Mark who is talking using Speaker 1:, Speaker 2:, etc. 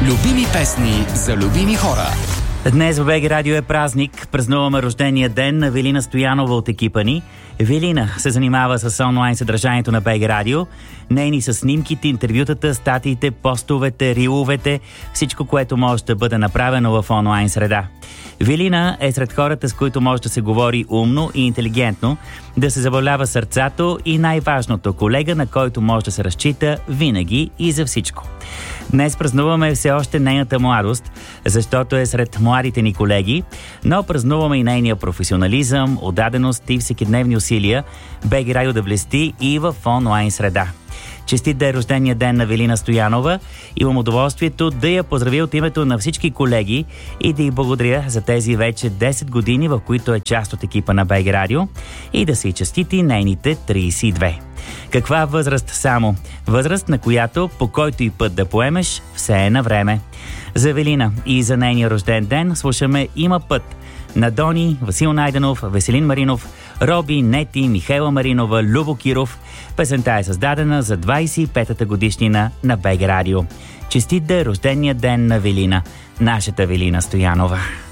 Speaker 1: Любими песни за любими хора.
Speaker 2: Днес в БГ Радио е празник. Празнуваме рождения ден на Велина Стоянова от екипа ни. Велина се занимава с онлайн съдържанието на БГ Радио. Нейни са снимките, интервютата, статиите, постовете, риловете, всичко, което може да бъде направено в онлайн среда. Велина е сред хората, с които може да се говори умно и интелигентно, да се забавлява сърцато и най-важното, колега, на който може да се разчита винаги и за всичко. Днес празнуваме все още нейната младост, защото е сред младите ни колеги, но празнуваме и нейния професионализъм, отдаденост и всекидневни усилия БГ Радио да блести и в онлайн среда. Честит да е рождения ден на Велина Стоянова. Имам удоволствието да я поздравя от името на всички колеги и да й благодаря за тези вече 10 години, в които е част от екипа на БГ Радио, и да се й честити нейните 32. Каква възраст само? Възраст, на която по който и път да поемеш, все е на време. За Велина и за нейния рожден ден слушаме "Има път" на Дони, Васил Найденов, Веселин Маринов, Роби, Нети, Михайла Маринова, Любо Киров. Песента е създадена за 25-та годишнина на БГ Радио. Честит да е рождения ден на Велина, нашата Велина Стоянова.